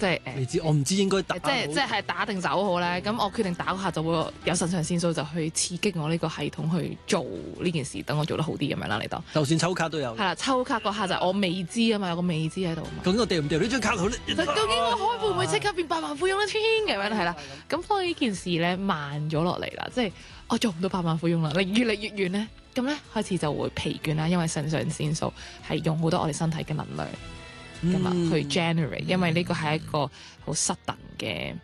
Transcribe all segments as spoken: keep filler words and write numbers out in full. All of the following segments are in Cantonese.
即係誒， 未知我唔知應該打， 即係即係係打定走好咧。咁我決定打嗰下就會有腎上腺素就去刺激我呢個系統去做呢件事，等我做得好啲咁樣啦。你當就算抽卡都有。 係啦，抽卡嗰下就係我未知啊嘛，有個未知喺度啊嘛。 究竟我掉唔掉呢張卡好咧？ 究竟我開會唔會即刻變百萬富翁咧？咁樣係啦。咁當呢件事咧慢咗落嚟啦，即係我做唔到百萬富翁啦，你越嚟越遠咧，咁咧開始就會疲倦啦，因為腎上腺素係用好多我哋身體嘅能量咁啊、嗯、去 generate，因為呢個係一個好 sudden 嘅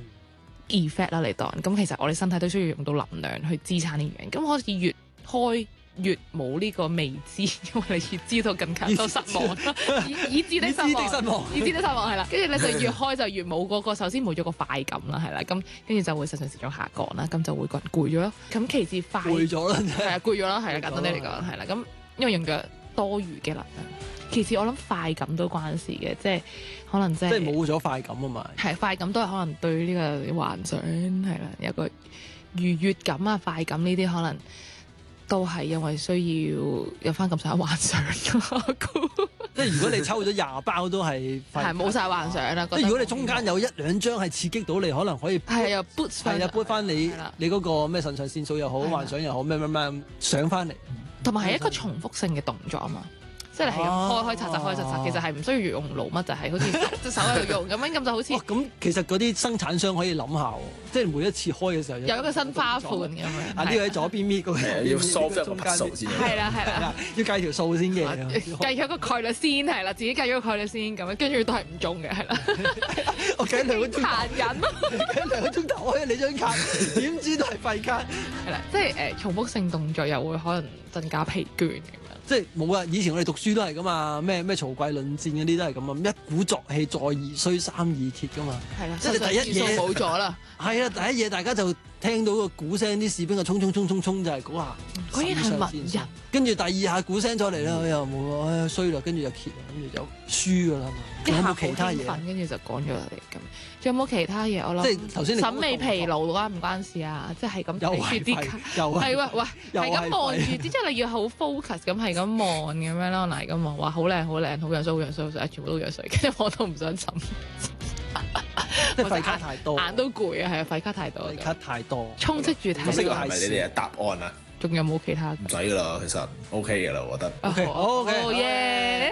effect 啦嚟當。咁其實我哋身體都需要用到能量去支撐呢樣，咁開始越開越冇呢個未知，因為你越知道更加多失望，以以致的失望，以致的失望係啦。跟住咧就越開就越冇嗰個，首先冇咗個快感啦，係啦。咁跟住就會腎上腺素下降啦，咁就會個人攰咗咯。咁其次快攰咗啦， 係啊，攰咗啦，係啦，簡單啲嚟講係啦。咁因為用咗多餘嘅能量。其次我諗快感都關事嘅，即係可能即係即係冇咗快感啊嘛。 係快感都係可能對呢個幻想係啦，有個愉悅感啊、快感呢啲可能。都係因為需要有翻咁上下幻想， 即係如果你抽咗廿包都係係冇晒幻想啦。 即係如果你中間有一兩張係刺激到你，可能可以係又 boost 翻， 係啊 boost 翻你你嗰個咩腎上腺素又好，幻想又好，咩咩咩上翻嚟。 同埋係一個重複性嘅動作啊嘛。即係你係咁開開拆拆開拆拆，其實係唔需要用腦乜，就係好似隻手喺度用咁樣，咁就好似。 咁其實嗰啲生產商可以諗下喎，即係每一次開嘅時候有一個新花款咁樣。 啊，呢個喺左邊搣，嗰個要 solve 一個筆數先。 係啦係啦， 要計條數先嘅。 計咗個概率先係啦，自己計咗個概率先咁樣，跟住都係唔中嘅係啦。 我計兩個鐘頭。 殘忍咯！ 計兩個鐘頭開你張卡，點知都係廢卡。 係啦，即係誒重複性動作又會可能增加疲倦。 即係冇啊！以前我哋讀書都係噶嘛，咩咩曹劌論戰嗰啲都係咁啊，一鼓作氣，再而衰，三易鐵噶嘛。 係啦， 即係你第一嘢冇咗啦。 係啊，第一嘢大家就聽到個鼓聲，啲士兵就衝衝衝衝衝就係嗰下。 果然係文人。 跟住第二下鼓聲咗嚟啦，又冇啊衰啦，跟住就揭，跟住就輸噶啦嘛。 有冇其他嘢？ 跟住就講咗嚟咁。仲有冇其他嘢？我諗即係頭先你審美疲勞關唔關事啊？即係咁睇住啲卡， 又係喎喂，係咁望住，即係你要好 focus 咁係咁望咁樣咯，嗱咁望，哇好靚好靚，好樣衰好樣衰好衰，全部都樣衰，跟住我都唔想審。 即係廢卡太多， 眼都攰啊，係啊，廢卡太多， 廢卡太多， 充斥住睇。 呢個係咪你哋嘅答案啊？ 仲有冇其他？ 唔使噶啦，其實 OK 噶啦，我覺得。 OK，好 OK， 好耶！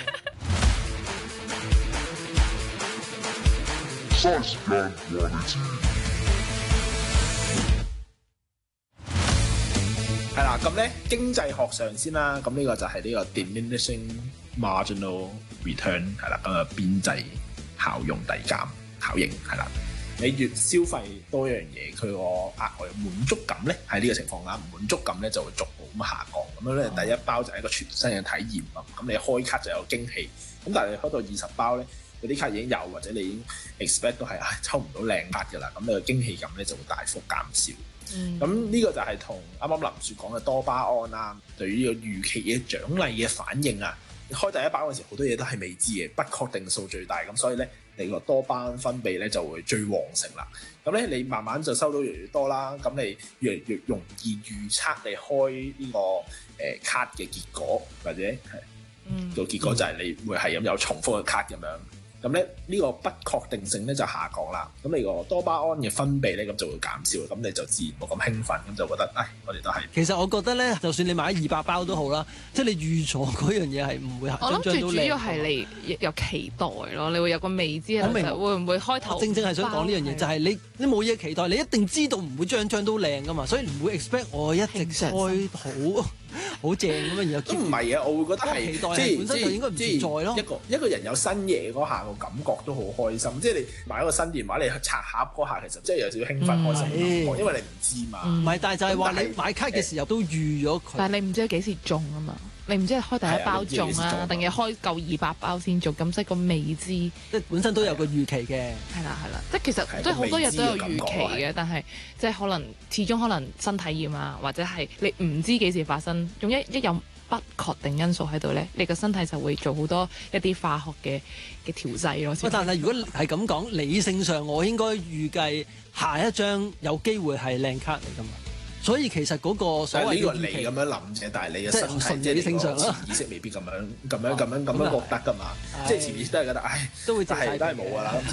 係啦，咁咧經濟學上先啦，咁呢個就係呢個 diminishing marginal return 係啦，咁啊邊際效用遞減效應係啦。你越消費多一樣嘢，佢個額外滿足感咧喺呢個情況下，滿足感咧就會逐步咁下降。咁樣咧，第一包就係一個全新嘅體驗啊。咁你開卡就有驚喜，咁但係你開到二十包咧，嗰啲卡已經有或者你已經 expect 到係唉抽唔到靚卡㗎啦，咁你個驚喜感咧就會大幅減少。咁呢、嗯、個就係同啱啱林雪講嘅多巴胺啦，對於呢個預期嘅獎勵嘅反應啊。開第一包嗰時好多嘢都係未知嘅，不確定數最大，咁所以咧你個多巴胺分泌咧就會最旺盛啦。咁咧你慢慢就收到越嚟越多啦，咁你越嚟越容易預測你開呢、這個誒、呃、卡嘅結果，或者係個、嗯、結果就係你會係咁有重複嘅卡咁樣。咁咧呢個不確定性咧就下降啦，咁你個多巴胺嘅分泌咧咁就會減少，咁你就自然冇咁興奮，咁就覺得，唉，我哋都係。其實我覺得咧，就算你買二百包都好啦，即係你預咗嗰樣嘢係唔會係。我諗最主要係你有期待咯，你會有個未知嘅，其實會唔會開頭？正正係想講呢樣嘢，就係你你冇嘢期待，你一定知道唔會張張都靚噶嘛，所以唔會 expect 我一直開好。好正咁樣，然後都唔係啊！我會覺得係即係本身就應該唔自在咯。一個一個人有新嘢嗰下個感覺都好開心，即係你買一個新電話，你拆盒嗰下其實即係有少少興奮開心嘅感覺，因為你唔知嘛。唔係，但係就係話你買卡嘅時候都預咗佢。但係你唔知幾時中啊嘛？你唔知係開第一包中啊，定係開夠二百包先中？咁即係個未知，即係本身都有個預期嘅。係啦係啦，即係其實即係好多嘢都有預期嘅，但係即係可能始終可能新體驗啊，或者係你唔知幾時發生，仲一一有不確定因素喺度咧，你個身體就會做好多一啲化學嘅嘅調劑咯。但係如果係咁講，理性上我應該預計下一張有機會係靚卡嚟㗎嘛。所以其實嗰個所謂呢個你咁樣諗啫，但係你嘅身體即係你個潛意識未必咁樣咁樣咁樣咁樣覺得㗎嘛。即係潛意識都係覺得，唉，都會係都係冇㗎啦。